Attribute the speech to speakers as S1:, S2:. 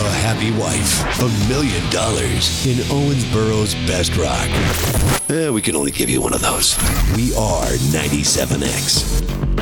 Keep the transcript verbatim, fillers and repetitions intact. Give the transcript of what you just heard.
S1: a happy wife, a million dollars in Owensboro's best rock. Eh, we can only give you one of those. We are ninety-seven X.